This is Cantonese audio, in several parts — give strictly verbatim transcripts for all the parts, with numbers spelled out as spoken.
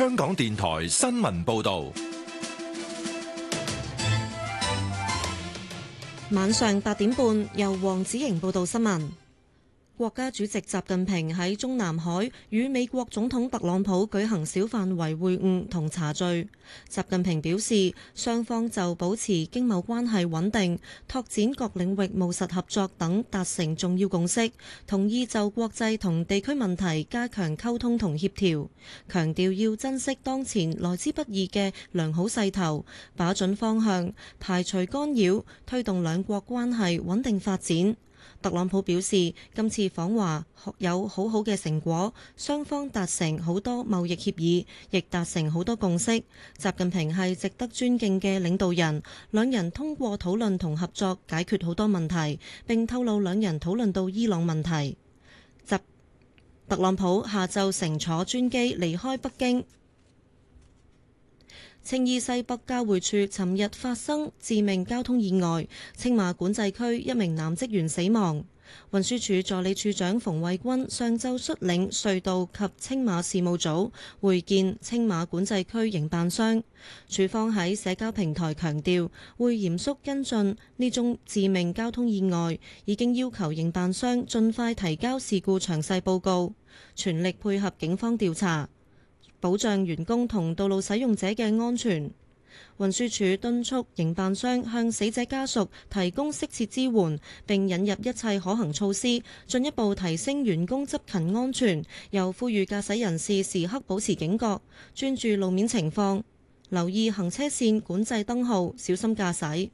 香港電台新聞報道。 晚上八點半，由黃子瑩報道新聞。國家主席習近平喺中南海與美國總統特朗普舉行小範圍會晤同茶敘。習近平表示，雙方就保持經貿關係穩定、拓展各領域務實合作等達成重要共識，同意就國際同地區問題加強溝通同協調，強調要珍惜當前來之不易嘅良好勢頭，把準方向，排除干擾，推動兩國關係穩定發展。特朗普表示，今次訪華有好好嘅成果，雙方達成好多貿易協議，亦達成好多共識。習近平係值得尊敬嘅領導人，兩人通過討論同合作解決好多問題，並透露兩人討論到伊朗問題。習特朗普下晝乘坐專機離開北京。青衣西北交匯處尋日發生致命交通意外，青馬管制區一名男職員死亡。運輸署助理處長馮衛軍上晝率領隧道及青馬事務組會見青馬管制區營辦商，署方喺社交平台強調會嚴肅跟進呢宗致命交通意外，已經要求營辦商盡快提交事故詳細報告，全力配合警方調查，保障員工同道路使用者嘅安全。運輸署敦促營辦商向死者家屬提供適切支援，並引入一切可行措施，進一步提升員工執勤安全。又呼籲駕駛人士時刻保持警覺，專注路面情況，留意行車線管制燈號，小心駕駛。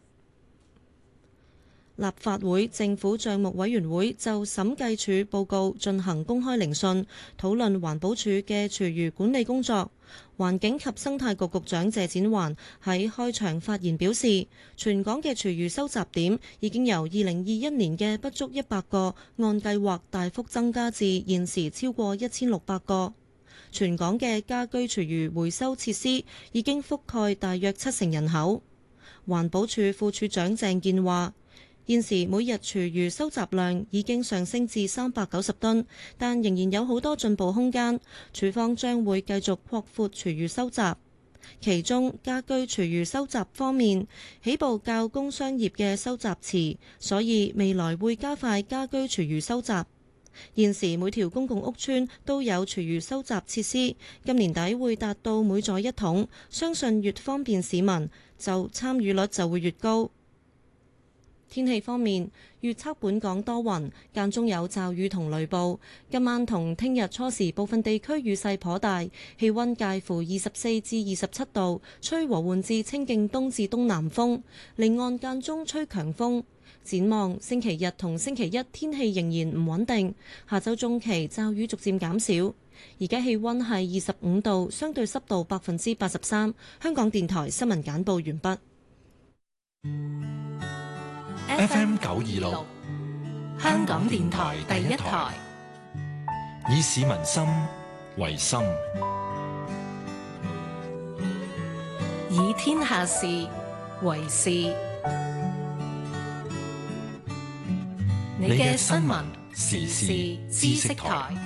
立法會政府帳目委員會就審計署報告進行公開聆訊，討論環保署嘅廚餘管理工作。環境及生態局局長謝展寰喺開場發言表示，全港嘅廚餘收集點已經由二零二一年嘅不足一百個，按計劃大幅增加至現時超過一千六百個。全港嘅家居廚餘回收設施已經覆蓋大約七成人口。環保署副署長鄭健話，現時每日廚餘收集量已經上升至三百九十噸，但仍然有好多進步空間。署方將會繼續擴闊廚餘收集，其中家居廚餘收集方面，起步較工商業嘅收集遲，所以未來會加快家居廚餘收集。現時每條公共屋邨都有廚餘收集設施，今年底會達到每座一桶，相信越方便市民，就參與率就會越高。天氣方面，預測本港多雲，間中有驟雨同雷暴。今晚同聽日初時部分地區雨勢頗大，氣溫介乎二十四至二十七度，吹和緩至清勁東至東南風，離岸間中吹強風。展望星期日同星期一天氣仍然唔穩定，下週中期驟雨逐漸減少。而家氣溫係二十五度，相對濕度百分之八十三。香港電台新聞簡報完畢。 F M 九二六， 香港電台第一台， 以市民心為心， 以天下事為事。你嘅新聞時事知識台。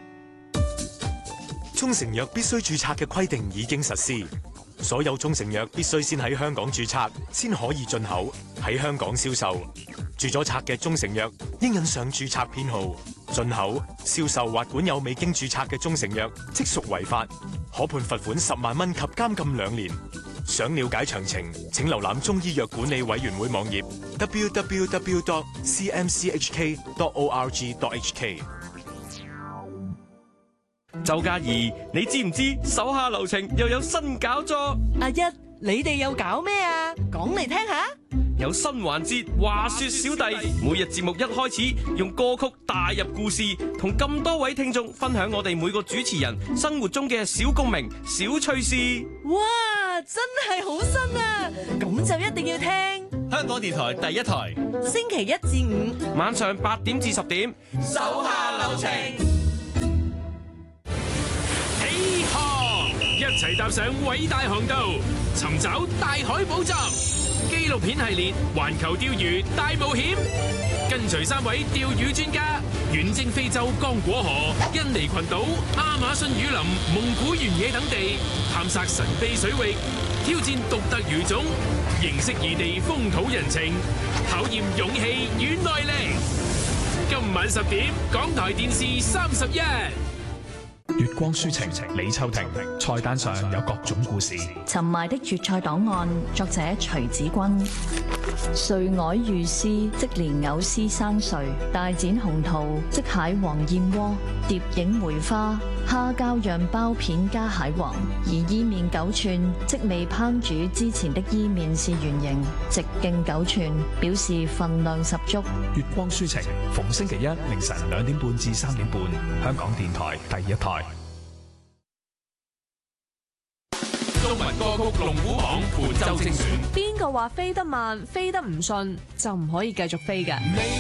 中成藥必須註冊嘅規定已經實施。所有中成藥必須先喺香港註冊，先可以進口，喺香港銷售。註咗冊嘅中成藥應印上註冊編號。進口、銷售或管有未經註冊嘅中成藥，即屬違法，可判罰款十萬蚊及監禁兩年。想了解詳情，請瀏覽中醫藥管理委員會網頁 double-u double-u double-u dot c m c h k dot org dot h k。 周嘉怡，你知唔知手下留情又有新搞作？ 阿一，你哋又搞咩啊？講嚟聽下。 有新環節，話說小弟，每日節目一開始用歌曲帶入故事，同咁多位聽眾分享我哋每個主持人生活中嘅小共鳴、小趣事。 哇，真係好新啊！咁就一定要聽香港電台第一台， 星期一至五晚上八點至十點， 手下留情。 一齊踏上偉大航道，尋找大海寶藏。紀錄片系列《環球釣魚大冒險》，跟隨三位釣魚專家遠征非洲剛果河、印尼群島、亞馬遜雨林、蒙古原野等地，探索神秘水域，挑戰獨特魚種，認識異地風土人情，考驗勇氣與耐力。今晚十點，港台電視三十一。 月光書情，李秋婷。菜單上有各種故事。 沉埋的粵菜檔案，作者徐子君。碎藹遇絲，即蓮藕絲生碎；大展鴻圖，即蟹黃燕窩；蝶影梅花，蝦膠釀包片加蟹黃。而伊麵九寸，即未烹煮之前的伊麵是圓形，直徑九寸，表示份量十足。 月光書情，逢星期一凌晨兩點半至三點半，香港電台第一台。 中文歌曲龍虎榜本周精選。 邊個話飛得慢、飛得唔順就唔可以繼續飛㗎？